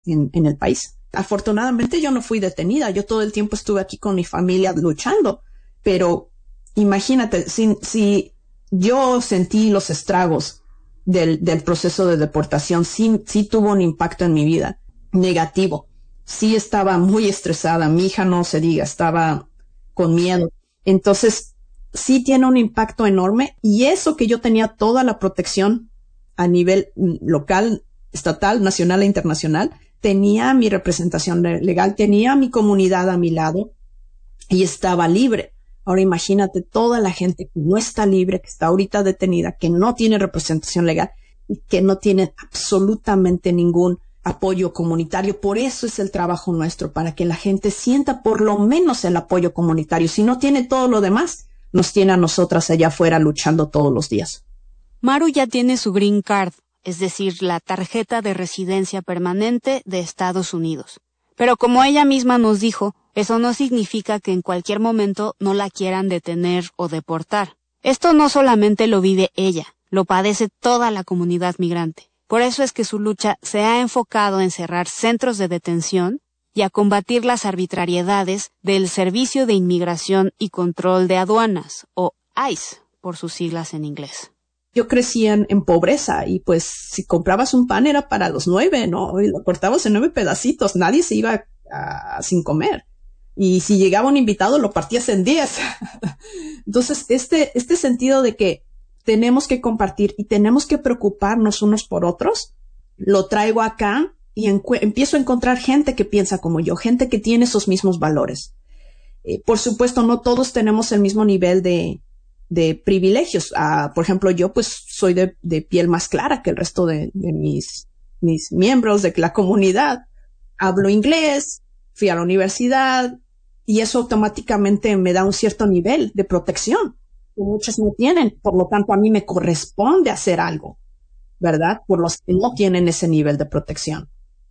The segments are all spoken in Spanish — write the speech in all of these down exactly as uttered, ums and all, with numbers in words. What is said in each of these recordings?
en, en el país. Afortunadamente yo no fui detenida, yo todo el tiempo estuve aquí con mi familia luchando, pero imagínate, si, si yo sentí los estragos del, del proceso de deportación, sí, sí tuvo un impacto en mi vida negativo. Sí estaba muy estresada, mi hija no se diga, estaba con miedo. Entonces, sí tiene un impacto enorme, y eso que yo tenía toda la protección a nivel local, estatal, nacional e internacional, tenía mi representación legal, tenía mi comunidad a mi lado y estaba libre. Ahora imagínate toda la gente que no está libre, que está ahorita detenida, que no tiene representación legal y que no tiene absolutamente ningún apoyo comunitario. Por eso es el trabajo nuestro, para que la gente sienta por lo menos el apoyo comunitario. Si no tiene todo lo demás, nos tiene a nosotras allá afuera luchando todos los días. Maru ya tiene su green card, es decir, la tarjeta de residencia permanente de Estados Unidos. Pero como ella misma nos dijo, eso no significa que en cualquier momento no la quieran detener o deportar. Esto no solamente lo vive ella, lo padece toda la comunidad migrante. Por eso es que su lucha se ha enfocado en cerrar centros de detención y a combatir las arbitrariedades del Servicio de Inmigración y Control de Aduanas, o I C E, por sus siglas en inglés. Yo crecí en, en pobreza, y pues si comprabas un pan era para los nueve, ¿no? Y lo cortabas en nueve pedacitos, nadie se iba a, a, sin comer. Y si llegaba un invitado lo partías en diez. Entonces, este, este sentido de que tenemos que compartir y tenemos que preocuparnos unos por otros, lo traigo acá y encu- empiezo a encontrar gente que piensa como yo, gente que tiene esos mismos valores. Eh, por supuesto, no todos tenemos el mismo nivel de, de privilegios. Uh, por ejemplo, yo pues soy de, de piel más clara que el resto de, de mis, mis miembros de la comunidad. Hablo inglés, fui a la universidad, y eso automáticamente me da un cierto nivel de protección que muchos no tienen. Por lo tanto, a mí me corresponde hacer algo, ¿verdad? Por los que no tienen ese nivel de protección.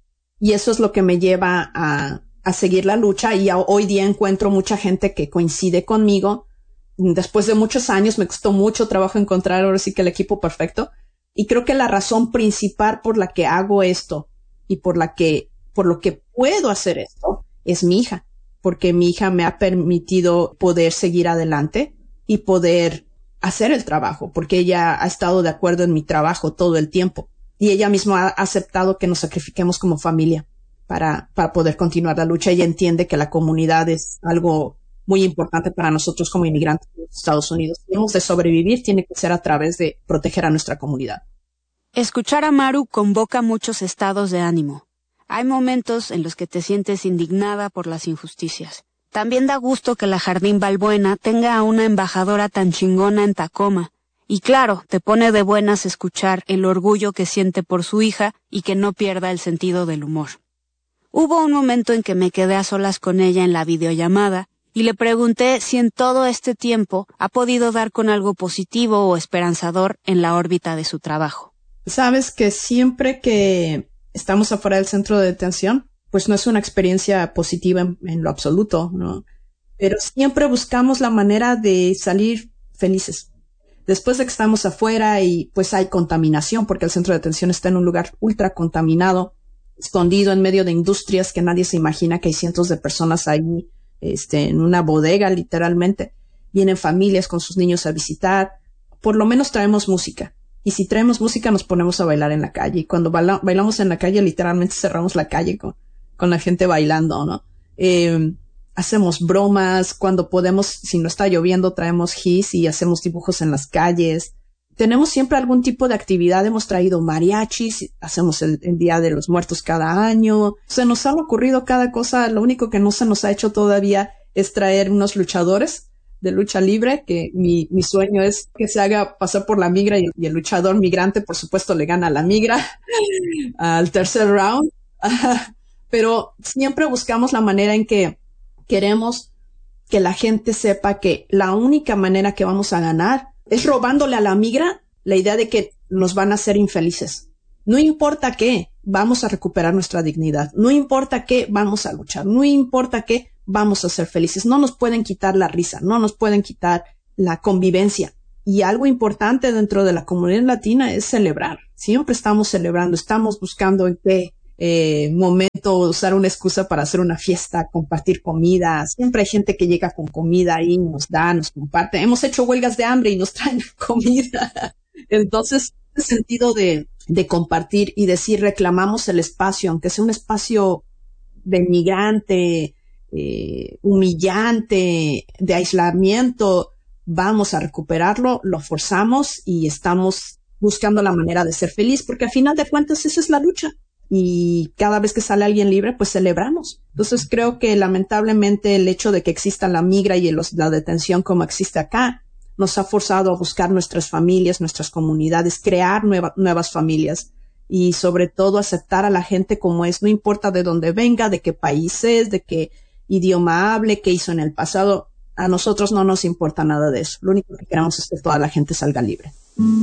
Y eso es lo que me lleva a, a seguir la lucha, y a, hoy día encuentro mucha gente que coincide conmigo. Después de muchos años me costó mucho trabajo encontrar ahora sí que el equipo perfecto, y creo que la razón principal por la que hago esto y por la que, por lo que puedo hacer esto es mi hija, porque mi hija me ha permitido poder seguir adelante y poder hacer el trabajo, porque ella ha estado de acuerdo en mi trabajo todo el tiempo, y ella misma ha aceptado que nos sacrifiquemos como familia para, para poder continuar la lucha. Ella entiende que la comunidad es algo muy importante para nosotros como inmigrantes de los Estados Unidos. Si hemos de sobrevivir, tiene que ser a través de proteger a nuestra comunidad. Escuchar a Maru convoca muchos estados de ánimo. Hay momentos en los que te sientes indignada por las injusticias. También da gusto que la Jardín Balbuena tenga a una embajadora tan chingona en Tacoma. Y claro, te pone de buenas escuchar el orgullo que siente por su hija y que no pierda el sentido del humor. Hubo un momento en que me quedé a solas con ella en la videollamada y le pregunté si en todo este tiempo ha podido dar con algo positivo o esperanzador en la órbita de su trabajo. Sabes que siempre que estamos afuera del centro de detención, pues no es una experiencia positiva en, en lo absoluto, ¿no? Pero siempre buscamos la manera de salir felices. Después de que estamos afuera y pues hay contaminación, porque el centro de detención está en un lugar ultra contaminado, escondido en medio de industrias que nadie se imagina que hay cientos de personas ahí, este, en una bodega literalmente. Vienen familias con sus niños a visitar. Por lo menos traemos música. Y si traemos música nos ponemos a bailar en la calle. Y cuando baila, bailamos en la calle, literalmente cerramos la calle con, con la gente bailando, ¿no? Eh, hacemos bromas. Cuando podemos, si no está lloviendo, traemos gis y hacemos dibujos en las calles. Tenemos siempre algún tipo de actividad. Hemos traído mariachis. Hacemos el, el Día de los Muertos cada año. Se nos ha ocurrido cada cosa. Lo único que no se nos ha hecho todavía es traer unos luchadores de lucha libre, que mi, mi sueño es que se haga pasar por la migra, y, y el luchador migrante, por supuesto, le gana a la migra al tercer round. Pero siempre buscamos la manera en que queremos que la gente sepa que la única manera que vamos a ganar es robándole a la migra la idea de que nos van a hacer infelices. No importa qué, vamos a recuperar nuestra dignidad. No importa qué, vamos a luchar. No importa qué, vamos a ser felices. No nos pueden quitar la risa, no nos pueden quitar la convivencia. Y algo importante dentro de la comunidad latina es celebrar. Siempre estamos celebrando, estamos buscando en qué, eh, momento, usar una excusa para hacer una fiesta, compartir comida. Siempre hay gente que llega con comida y nos da, nos comparte. Hemos hecho huelgas de hambre y nos traen comida. Entonces, el sentido de, de compartir y decir, reclamamos el espacio, aunque sea un espacio denigrante, eh, humillante, de aislamiento, vamos a recuperarlo, lo forzamos y estamos buscando la manera de ser feliz, porque al final de cuentas esa es la lucha. Y cada vez que sale alguien libre, pues celebramos. Entonces creo que lamentablemente el hecho de que exista la migra y el, la detención como existe acá, nos ha forzado a buscar nuestras familias, nuestras comunidades, crear nueva, nuevas familias y sobre todo aceptar a la gente como es, no importa de dónde venga, de qué país es, de qué idioma hable, qué hizo en el pasado. A nosotros no nos importa nada de eso. Lo único que queremos es que toda la gente salga libre.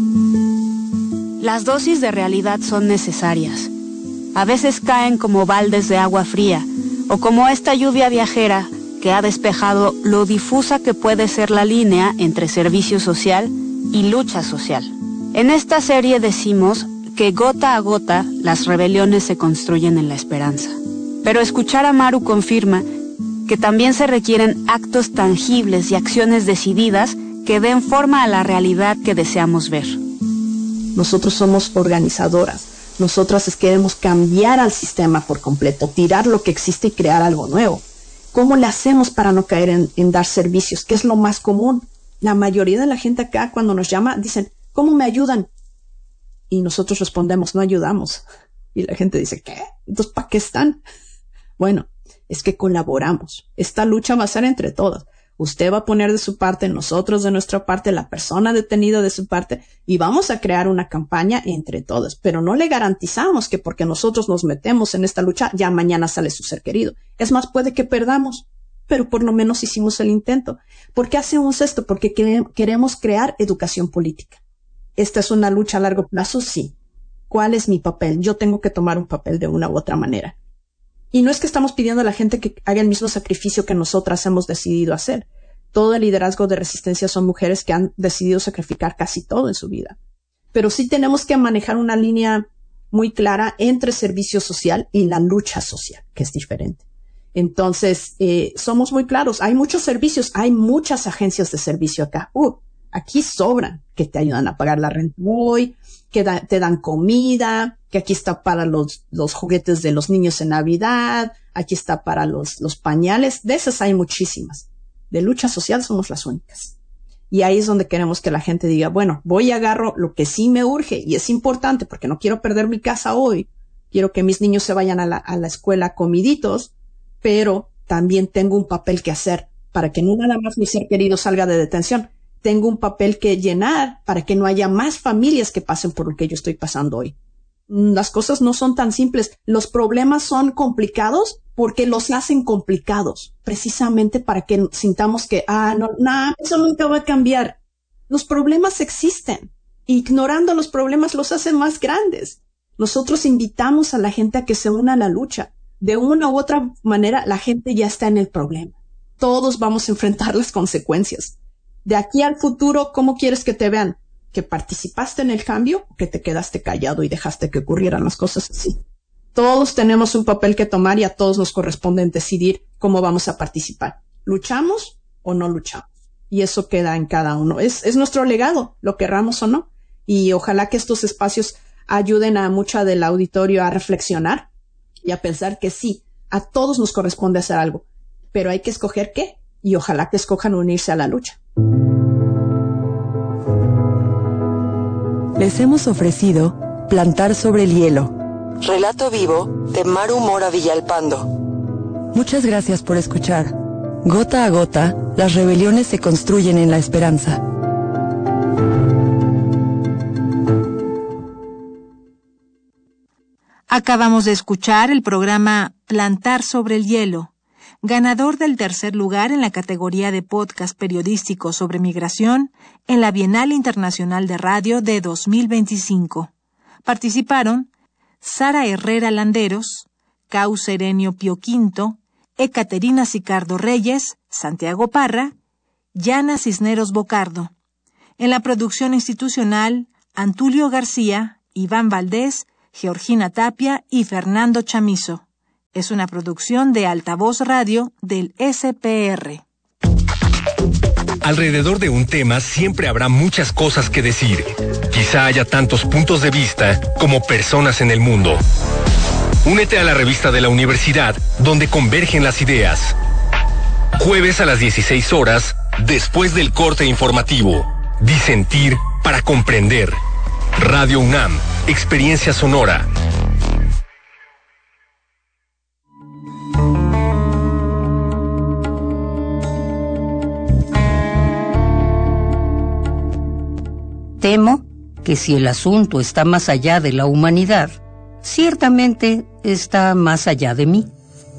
Las dosis de realidad son necesarias. A veces caen como baldes de agua fría o como esta lluvia viajera que ha despejado lo difusa que puede ser la línea entre servicio social y lucha social. En esta serie decimos que gota a gota las rebeliones se construyen en la esperanza. Pero escuchar a Maru confirma que también se requieren actos tangibles y acciones decididas que den forma a la realidad que deseamos ver. Nosotros somos organizadoras. Nosotras queremos cambiar al sistema por completo, tirar lo que existe y crear algo nuevo. ¿Cómo le hacemos para no caer en, en dar servicios? ¿Qué es lo más común? La mayoría de la gente acá cuando nos llama dicen, ¿cómo me ayudan? Y nosotros respondemos, no ayudamos. Y la gente dice, ¿qué? Entonces, ¿para qué están? Bueno, es que colaboramos. Esta lucha va a ser entre todas. Usted va a poner de su parte, nosotros de nuestra parte, la persona detenida de su parte, y vamos a crear una campaña entre todas. Pero no le garantizamos que porque nosotros nos metemos en esta lucha, ya mañana sale su ser querido. Es más, puede que perdamos, pero por lo menos hicimos el intento. ¿Por qué hacemos esto? Porque queremos crear educación política. ¿Esta es una lucha a largo plazo? Sí. ¿Cuál es mi papel? Yo tengo que tomar un papel de una u otra manera. Y no es que estamos pidiendo a la gente que haga el mismo sacrificio que nosotras hemos decidido hacer. Todo el liderazgo de resistencia son mujeres que han decidido sacrificar casi todo en su vida. Pero sí tenemos que manejar una línea muy clara entre servicio social y la lucha social, que es diferente. Entonces, eh, somos muy claros. Hay muchos servicios, hay muchas agencias de servicio acá. Uh, aquí sobran, que te ayudan a pagar la renta hoy, que da, te dan comida, que aquí está para los, los juguetes de los niños en Navidad, aquí está para los, los pañales. De esas hay muchísimas. De lucha social somos las únicas. Y ahí es donde queremos que la gente diga, bueno, voy y agarro lo que sí me urge y es importante porque no quiero perder mi casa hoy. Quiero que mis niños se vayan a la, a la escuela comiditos, pero también tengo un papel que hacer para que no nada más mi ser querido salga de detención. Tengo un papel que llenar para que no haya más familias que pasen por lo que yo estoy pasando hoy. Las cosas no son tan simples. Los problemas son complicados porque los hacen complicados, precisamente para que sintamos que, ah, no, no, eso nunca va a cambiar. Los problemas existen. Ignorando los problemas los hacen más grandes. Nosotros invitamos a la gente a que se una a la lucha. De una u otra manera, la gente ya está en el problema. Todos vamos a enfrentar las consecuencias. De aquí al futuro, ¿cómo quieres que te vean? ¿Que participaste en el cambio o que te quedaste callado y dejaste que ocurrieran las cosas así? Todos tenemos un papel que tomar y a todos nos corresponde decidir cómo vamos a participar. ¿Luchamos o no luchamos? Y eso queda en cada uno. Es, es nuestro legado, lo querramos o no. Y ojalá que estos espacios ayuden a mucha del auditorio a reflexionar y a pensar que sí, a todos nos corresponde hacer algo, pero hay que escoger qué, y ojalá que escojan unirse a la lucha. Les hemos ofrecido Plantar sobre el hielo, relato vivo de Maru Mora Villalpando. Muchas gracias por escuchar. Gota a gota, las rebeliones se construyen en la esperanza. Acabamos de escuchar el programa Plantar sobre el hielo, ganador del tercer lugar en la categoría de podcast periodístico sobre migración en la Bienal Internacional de Radio de dos mil veinticinco. Participaron Sara Herrera Landeros, Cau Serenio Pio Quinto, Ecaterina Sicardo Reyes, Santiago Parra, Yana Cisneros Bocardo. En la producción institucional, Antulio García, Iván Valdés, Georgina Tapia y Fernando Chamizo. Es una producción de Altavoz Radio del S P R. Alrededor de un tema siempre habrá muchas cosas que decir. Quizá haya tantos puntos de vista como personas en el mundo. Únete a la revista de la universidad, donde convergen las ideas. Jueves a las dieciséis horas, después del corte informativo. Disentir para comprender. Radio UNAM, experiencia sonora. Temo que si el asunto está más allá de la humanidad, ciertamente está más allá de mí.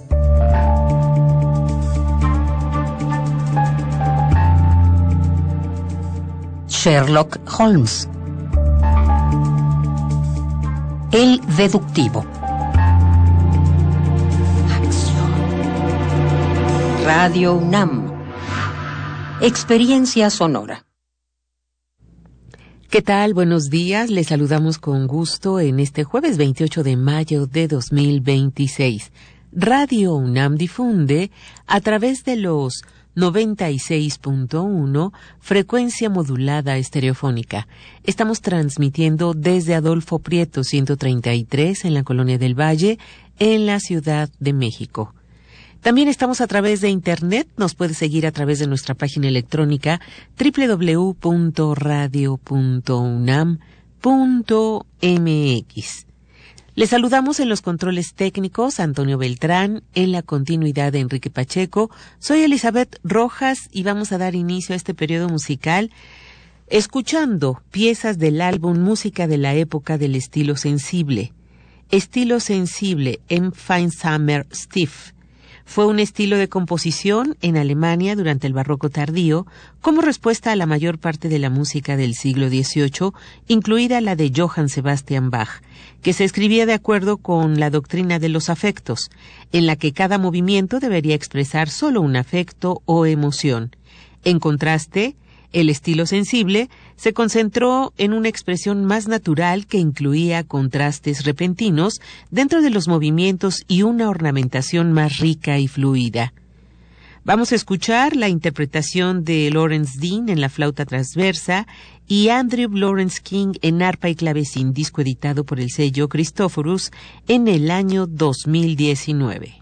Sherlock Holmes. El deductivo. Acción. Radio UNAM. Experiencia sonora. ¿Qué tal? Buenos días. Les saludamos con gusto en este jueves veintiocho de mayo de dos mil veintiséis. Radio UNAM difunde a través de los noventa y seis punto uno, frecuencia modulada estereofónica. Estamos transmitiendo desde Adolfo Prieto ciento treinta y tres en la Colonia del Valle, en la Ciudad de México. También estamos a través de Internet. Nos puede seguir a través de nuestra página electrónica doble u doble u doble u punto radio punto unam punto m x. Les saludamos en los controles técnicos Antonio Beltrán, en la continuidad de Enrique Pacheco. Soy Elizabeth Rojas y vamos a dar inicio a este periodo musical escuchando piezas del álbum Música de la época del estilo sensible. Estilo sensible, Empfindsamer Stil. Fue un estilo de composición en Alemania durante el barroco tardío, como respuesta a la mayor parte de la música del siglo dieciocho, incluida la de Johann Sebastian Bach, que se escribía de acuerdo con la doctrina de los afectos, en la que cada movimiento debería expresar solo un afecto o emoción. En contraste, el estilo sensible se concentró en una expresión más natural que incluía contrastes repentinos dentro de los movimientos y una ornamentación más rica y fluida. Vamos a escuchar la interpretación de Lawrence Dean en la flauta transversa y Andrew Lawrence King en arpa y clavecín, disco editado por el sello Christophorus en el año dos mil diecinueve.